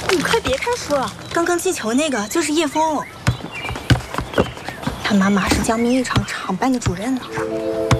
你快别看书了，刚刚击球那个就是叶枫，他妈妈是江明一场厂办的主任了。